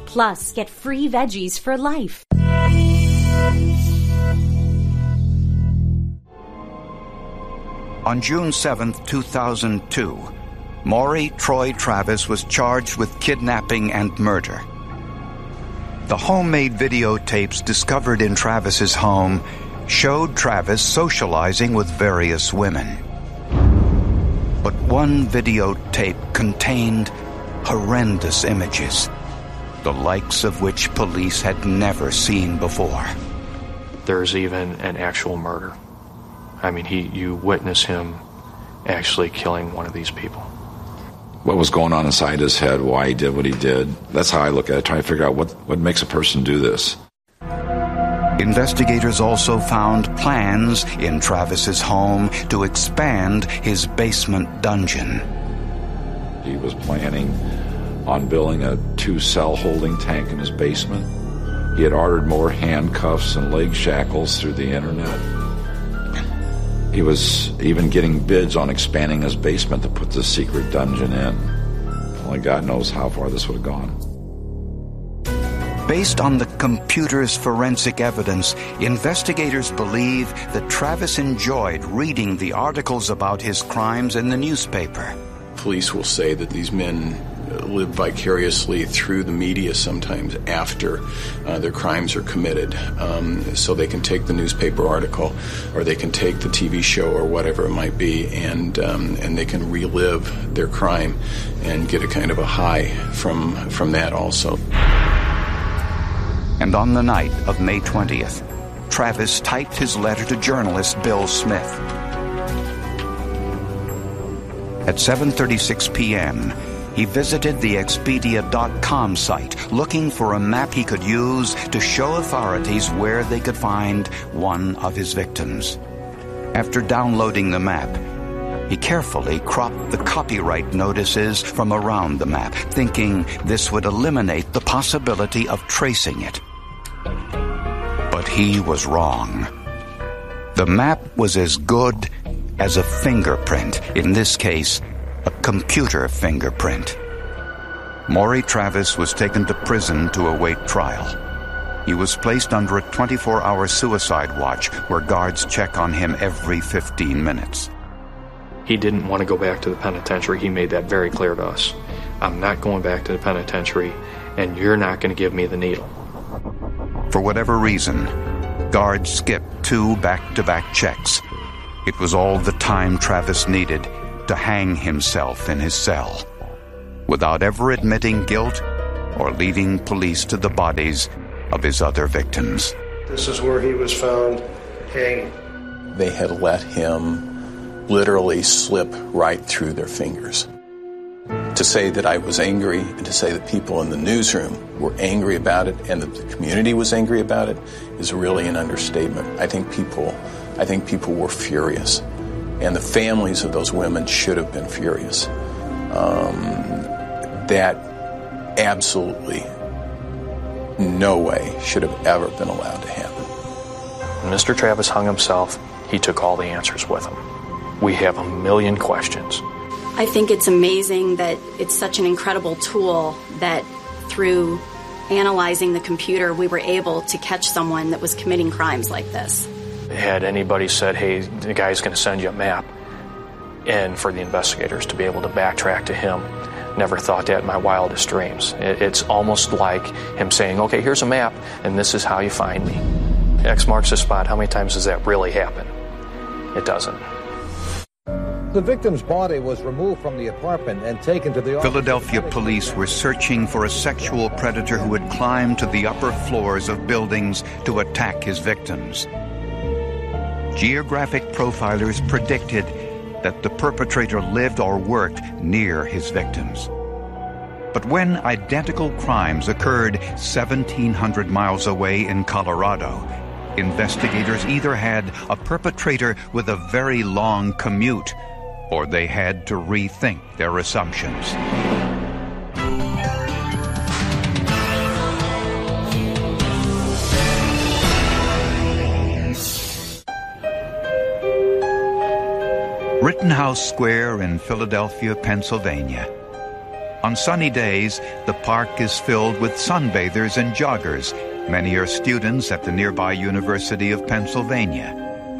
Plus, get free veggies for life. On June 7, 2002, Maury Troy Travis was charged with kidnapping and murder. The homemade videotapes discovered in Travis's home showed Travis socializing with various women. But one videotape contained horrendous images, the likes of which police had never seen before. There's even an actual murder. I mean, you witness him actually killing one of these people. What was going on inside his head, why he did what he did. That's how I look at it, trying to figure out what makes a person do this. Investigators also found plans in Travis's home to expand his basement dungeon. He was planning on building a 2-cell holding tank in his basement. He had ordered more handcuffs and leg shackles through the internet. He was even getting bids on expanding his basement to put the secret dungeon in. Only God knows how far this would have gone. Based on the computer's forensic evidence, investigators believe that Travis enjoyed reading the articles about his crimes in the newspaper. Police will say that these men live vicariously through the media sometimes after their crimes are committed. So they can take the newspaper article or they can take the TV show or whatever it might be and they can relive their crime and get a kind of a high from that also. And on the night of May 20th, Travis typed his letter to journalist Bill Smith. At 7:36 p.m., he visited the Expedia.com site looking for a map he could use to show authorities where they could find one of his victims. After downloading the map, he carefully cropped the copyright notices from around the map, thinking this would eliminate the possibility of tracing it. But he was wrong. The map was as good as a fingerprint, in this case, a computer fingerprint. Maury Travis was taken to prison to await trial. He was placed under a 24-hour suicide watch where guards check on him every 15 minutes. He didn't want to go back to the penitentiary. He made that very clear to us. I'm not going back to the penitentiary, and you're not going to give me the needle. For whatever reason, guards skipped 2 back-to-back checks. It was all the time Travis needed to hang himself in his cell, without ever admitting guilt or leading police to the bodies of his other victims. This is where he was found hanging. They had let him literally slip right through their fingers. To say that I was angry and to say that people in the newsroom were angry about it and that the community was angry about it is really an understatement. I think people were furious. And the families of those women should have been furious. That absolutely no way should have ever been allowed to happen. When Mr. Travis hung himself, he took all the answers with him. We have a million questions. I think it's amazing that it's such an incredible tool that through analyzing the computer, we were able to catch someone that was committing crimes like this. Had anybody said, hey, the guy's going to send you a map, and for the investigators to be able to backtrack to him, never thought that in my wildest dreams. It's almost like him saying, okay, here's a map, and this is how you find me. X marks the spot. How many times does that really happen? It doesn't. The victim's body was removed from the apartment and taken to the... Philadelphia police were searching for a sexual predator who had climbed to the upper floors of buildings to attack his victims. Geographic profilers predicted that the perpetrator lived or worked near his victims. But when identical crimes occurred 1,700 miles away in Colorado, investigators either had a perpetrator with a very long commute, or they had to rethink their assumptions. Rittenhouse Square in Philadelphia, Pennsylvania. On sunny days, the park is filled with sunbathers and joggers. Many are students at the nearby University of Pennsylvania.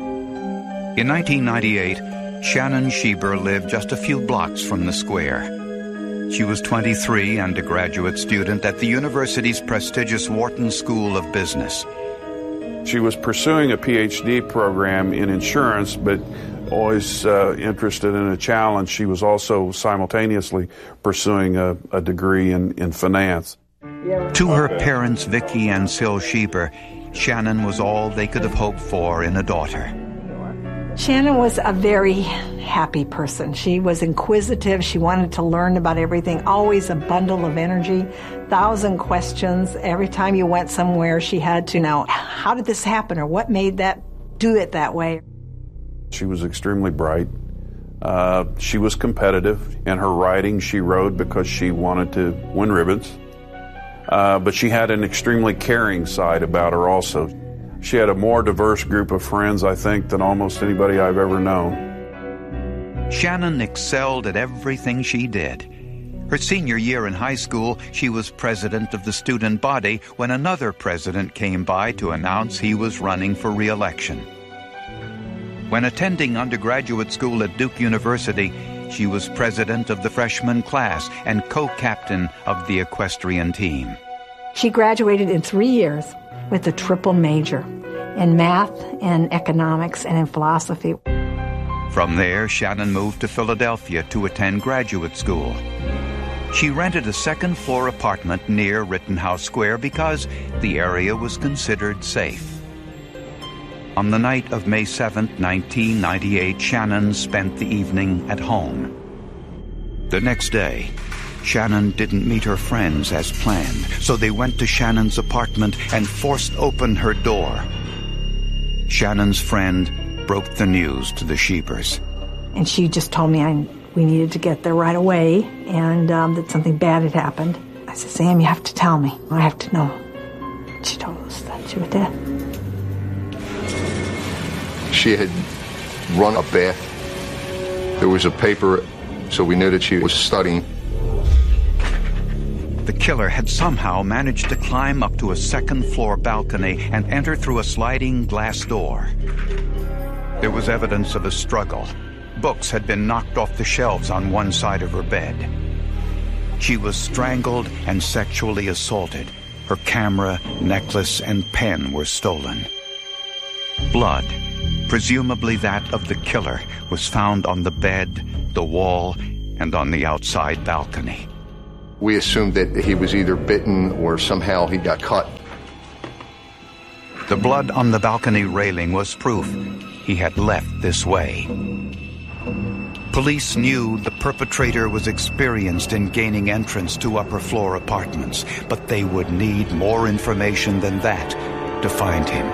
In 1998, Shannon Schieber lived just a few blocks from the square. She was 23 and a graduate student at the university's prestigious Wharton School of Business. She was pursuing a PhD program in insurance, but always interested in a challenge. She was also simultaneously pursuing a degree in finance. To her parents, Vicki and Syl Schieber, Shannon was all they could have hoped for in a daughter. Shannon was a very happy person. She was inquisitive. She wanted to learn about everything, always a bundle of energy, 1,000 questions. Every time you went somewhere, she had to know, how did this happen, or what made that do it that way? She was extremely bright. She was competitive. In her writing, she wrote because she wanted to win ribbons. But she had an extremely caring side about her also. She had a more diverse group of friends, I think, than almost anybody I've ever known. Shannon excelled at everything she did. Her senior year in high school, she was president of the student body when another president came by to announce he was running for re-election. When attending undergraduate school at Duke University, she was president of the freshman class and co-captain of the equestrian team. She graduated in 3 years with a triple major in math and economics and in philosophy. From there, Shannon moved to Philadelphia to attend graduate school. She rented a second-floor apartment near Rittenhouse Square because the area was considered safe. On the night of May 7, 1998, Shannon spent the evening at home. The next day, Shannon didn't meet her friends as planned, so they went to Shannon's apartment and forced open her door. Shannon's friend broke the news to the Schiebers. And she just told me we needed to get there right away and that something bad had happened. I said, Sam, you have to tell me. I have to know. She told us that she was dead. She had run a bath. There was a paper, so we knew that she was studying. The killer had somehow managed to climb up to a second-floor balcony and enter through a sliding glass door. There was evidence of a struggle. Books had been knocked off the shelves on one side of her bed. She was strangled and sexually assaulted. Her camera, necklace, and pen were stolen. Blood, presumably that of the killer, was found on the bed, the wall, and on the outside balcony. We assumed that he was either bitten or somehow he got cut. The blood on the balcony railing was proof he had left this way. Police knew the perpetrator was experienced in gaining entrance to upper-floor apartments, but they would need more information than that to find him.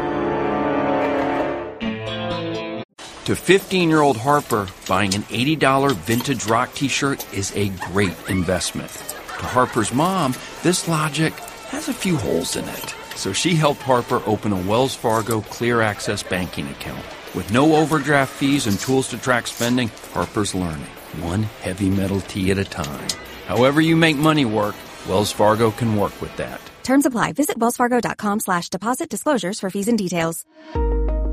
To 15-year-old Harper, buying an $80 vintage rock t-shirt is a great investment. To Harper's mom, this logic has a few holes in it. So she helped Harper open a Wells Fargo Clear Access banking account. With no overdraft fees and tools to track spending, Harper's learning, one heavy metal tee at a time. However you make money work, Wells Fargo can work with that. Terms apply. Visit wellsfargo.com/deposit disclosures for fees and details.